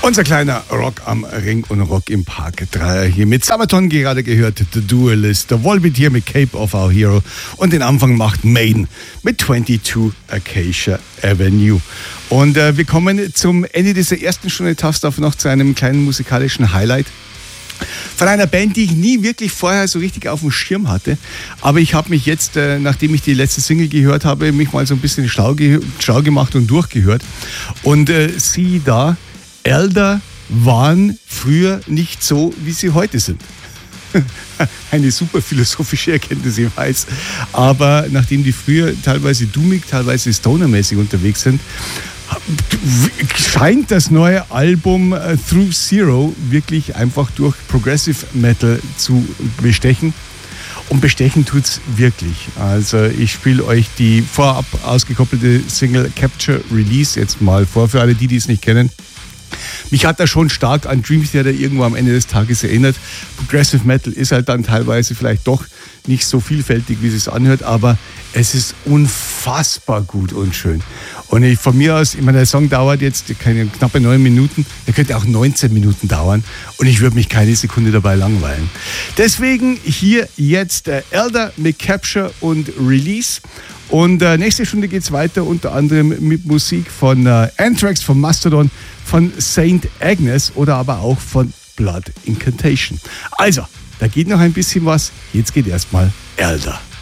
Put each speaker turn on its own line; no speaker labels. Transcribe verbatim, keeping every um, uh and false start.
Unser kleiner Rock am Ring und Rock im Park Dreier hier mit Sabaton gerade gehört, The Duelist, der Volbeat hier mit Cape of Our Hero und den Anfang macht Maiden mit zweiundzwanzig Acacia Avenue. Und äh, wir kommen zum Ende dieser ersten Stunde Tough noch zu einem kleinen musikalischen Highlight von einer Band, die ich nie wirklich vorher so richtig auf dem Schirm hatte. Aber ich habe mich jetzt, äh, nachdem ich die letzte Single gehört habe, mich mal so ein bisschen schlau, ge- schlau gemacht und durchgehört. Und äh, sieh da, Elder waren früher nicht so, wie sie heute sind. Eine super philosophische Erkenntnis, ich weiß. Aber nachdem die früher teilweise doomig, teilweise stonermäßig unterwegs sind, scheint das neue Album uh, Through Zero wirklich einfach durch Progressive Metal zu bestechen. Und bestechen tut's wirklich. Also ich spiele euch die vorab ausgekoppelte Single Capture Release jetzt mal vor, für alle die, die es nicht kennen. Mich hat das schon stark an Dream Theater irgendwo am Ende des Tages erinnert. Progressive Metal ist halt dann teilweise vielleicht doch nicht so vielfältig, wie es sich anhört, aber es ist unfassbar gut und schön. Und ich, von mir aus, ich meine, der Song dauert jetzt keine knappe neun Minuten, der könnte auch neunzehn Minuten dauern und ich würde mich keine Sekunde dabei langweilen. Deswegen hier jetzt äh, Elder mit Capture und Release. Und äh, nächste Stunde geht es weiter, unter anderem mit Musik von äh, Anthrax, von Mastodon, von Saint Agnes oder aber auch von Blood Incantation. Also, da geht noch ein bisschen was. Jetzt geht erstmal Elder.